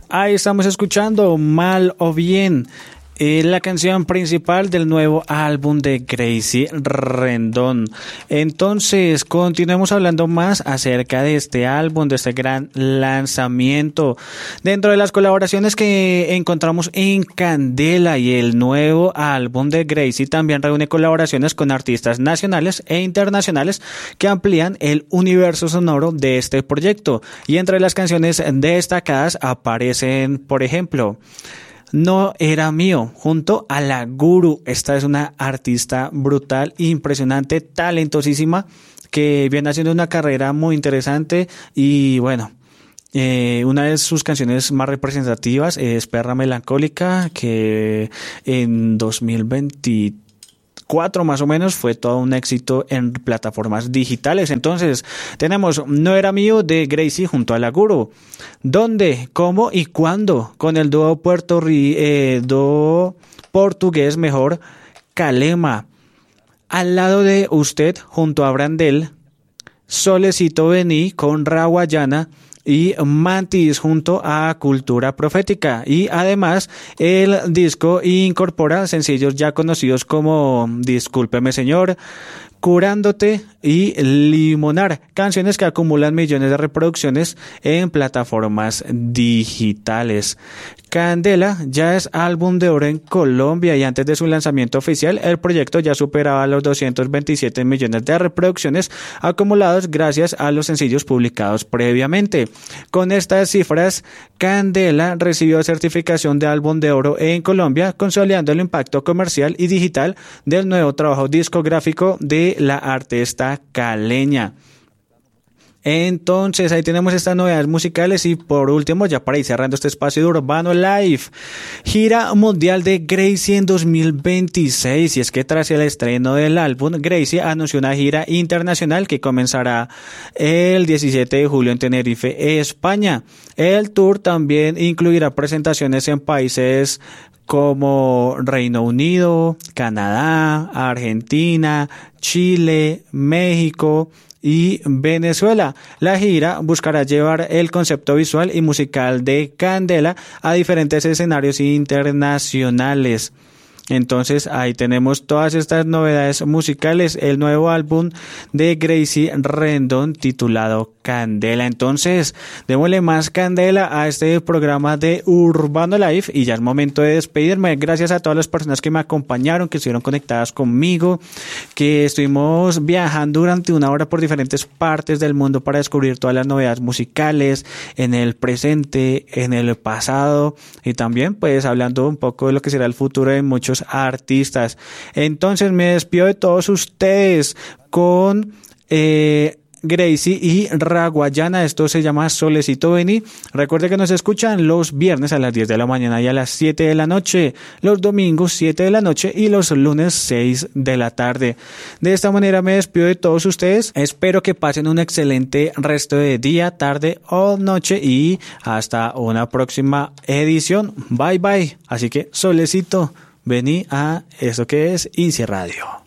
Ahí estamos escuchando Mal o Bien, la canción principal del nuevo álbum de Gracie Rendón. Entonces, continuemos hablando más acerca de este álbum, de este gran lanzamiento. Dentro de las colaboraciones que encontramos en Candela y el nuevo álbum de Gracie, también reúne colaboraciones con artistas nacionales e internacionales que amplían el universo sonoro de este proyecto. Y entre las canciones destacadas aparecen, por ejemplo, No Era Mío, junto a La Guru. Esta es una artista brutal, impresionante, talentosísima, que viene haciendo una carrera muy interesante y bueno, una de sus canciones más representativas es Perra Melancólica, que en 2024 más o menos fue todo un éxito en plataformas digitales. Entonces tenemos No Era Mío de Gracie junto a La Guru. ¿Dónde, cómo y cuándo? Con el dúo dúo portugués mejor, Calema. Al lado de Usted junto a Brandel. Solecito Vení con Rawayana y Mantis junto a Cultura Profética. Y además el disco incorpora sencillos ya conocidos como Discúlpeme Señor, Curándote y Limonar, canciones que acumulan millones de reproducciones en plataformas digitales. Candela ya es álbum de oro en Colombia y antes de su lanzamiento oficial el proyecto ya superaba los 227 millones de reproducciones acumulados gracias a los sencillos publicados previamente. Con estas cifras, Candela recibió certificación de álbum de oro en Colombia, consolidando el impacto comercial y digital del nuevo trabajo discográfico de la artista caleña. Entonces ahí tenemos estas novedades musicales y por último, ya para ir cerrando este espacio de Urbano Live, gira mundial de Gracie en 2026. Y es que tras el estreno del álbum, Gracie anunció una gira internacional que comenzará el 17 de julio en Tenerife, España. El tour también incluirá presentaciones en países como Reino Unido, Canadá, Argentina, Chile, México y Venezuela. La gira buscará llevar el concepto visual y musical de Candela a diferentes escenarios internacionales. Entonces ahí tenemos todas estas novedades musicales, el nuevo álbum de Gracie Rendón titulado Candela. Entonces démosle más candela a este programa de Urbano Live y ya es momento de despedirme. Gracias a todas las personas que me acompañaron, que estuvieron conectadas conmigo, que estuvimos viajando durante una hora por diferentes partes del mundo para descubrir todas las novedades musicales en el presente, en el pasado y también pues hablando un poco de lo que será el futuro de muchos artistas. Entonces me despido de todos ustedes con Gracie y Rawayana. Esto se llama Solecito Vení. Recuerde que nos escuchan los viernes a las 10 de la mañana y a las 7 de la noche, los domingos 7 de la noche y los lunes 6 de la tarde. De esta manera me despido de todos ustedes. Espero que pasen un excelente resto de día, tarde o noche y hasta una próxima edición. Bye bye. Así que Solecito Vení a esto que es INSI Radio.